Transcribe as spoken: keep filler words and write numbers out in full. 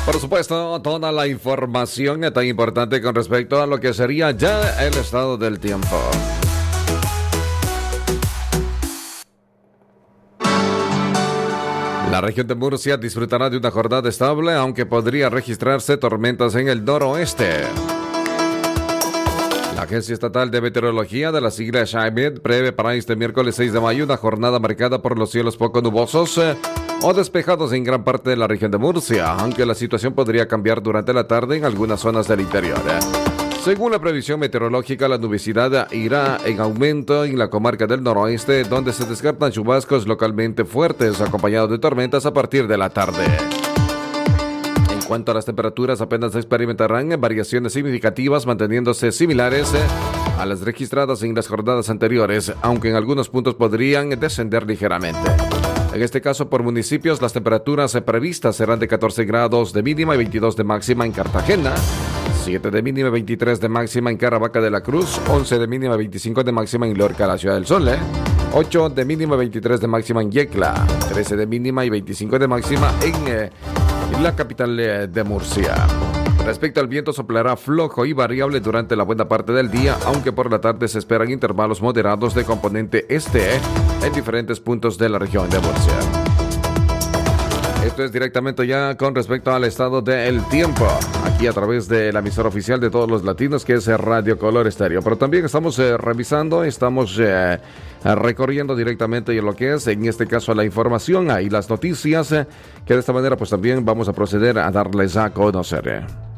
Por supuesto, toda la información tan importante con respecto a lo que sería ya el estado del tiempo. La región de Murcia disfrutará de una jornada estable, aunque podría registrarse tormentas en el noroeste. La Agencia Estatal de Meteorología de las siglas SHAEMET prevé para este miércoles seis de mayo una jornada marcada por los cielos poco nubosos eh, o despejados en gran parte de la región de Murcia, aunque la situación podría cambiar durante la tarde en algunas zonas del interior. Según la previsión meteorológica, la nubosidad irá en aumento en la comarca del noroeste, donde se descartan chubascos localmente fuertes acompañados de tormentas a partir de la tarde. En cuanto a las temperaturas, apenas se experimentarán variaciones significativas, manteniéndose similares a las registradas en las jornadas anteriores, aunque en algunos puntos podrían descender ligeramente. En este caso, por municipios, las temperaturas previstas serán de catorce grados de mínima y veintidós de máxima en Cartagena, siete de mínima y veintitrés de máxima en Caravaca de la Cruz, once de mínima y veinticinco de máxima en Lorca, la Ciudad del Sol, ¿eh? ocho de mínima y veintitrés de máxima en Yecla, trece de mínima y veinticinco de máxima en eh, la capital eh, de Murcia. Respecto al viento, soplará flojo y variable durante la buena parte del día, aunque por la tarde se esperan intervalos moderados de componente este eh, en diferentes puntos de la región de Murcia. Esto es directamente ya con respecto al estado del tiempo, aquí a través de la emisora oficial de todos los latinos, que es Radio Color Estéreo. Pero también estamos eh, revisando, estamos eh, recorriendo directamente lo que es, en este caso, la información y las noticias, eh, que de esta manera pues también vamos a proceder a darles a conocer. Eh.